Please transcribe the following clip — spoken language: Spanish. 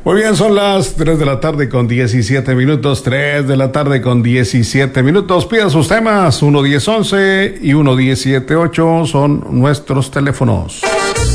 Muy bien, son las 3 de la tarde con 17 minutos, 3 de la tarde con 17 minutos. Pida sus temas, 1-10-11 y 1-10-78 son nuestros teléfonos.